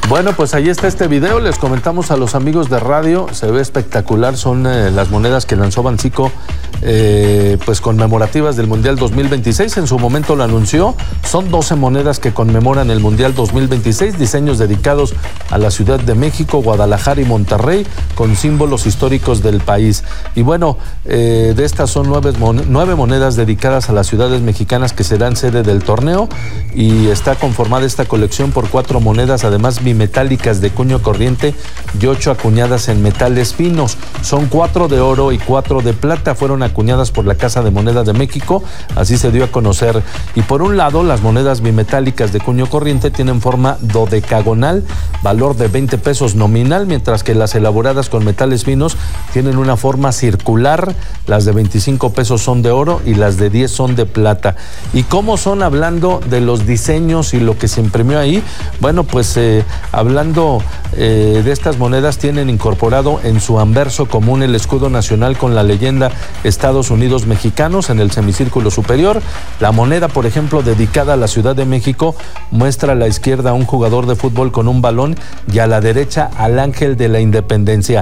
Bueno, pues ahí está este video, les comentamos a los amigos de radio, se ve espectacular, son las monedas que lanzó Banxico, pues conmemorativas del Mundial 2026, en su momento lo anunció, son 12 monedas que conmemoran el Mundial 2026, diseños dedicados a la Ciudad de México, Guadalajara y Monterrey, con símbolos históricos del país. Y bueno, de estas son 9 monedas dedicadas a las ciudades mexicanas que serán sede del torneo, y está conformada esta colección por 4 monedas, además bimetálicas de cuño corriente y 8 acuñadas en metales finos. Son 4 de oro y 4 de plata, fueron acuñadas por la Casa de Moneda de México, así se dio a conocer. Y por un lado, las monedas bimetálicas de cuño corriente tienen forma dodecagonal, valor de 20 pesos nominal, mientras que las elaboradas con metales finos tienen una forma circular, las de 25 pesos son de oro y las de 10 son de plata. ¿Y cómo son, hablando de los diseños y lo que se imprimió ahí? Bueno, pues hablando de estas monedas, tienen incorporado en su anverso común el escudo nacional con la leyenda Estados Unidos Mexicanos en el semicírculo superior. La moneda, por ejemplo, dedicada a la Ciudad de México, muestra a la izquierda a un jugador de fútbol con un balón y a la derecha al ángel de la independencia.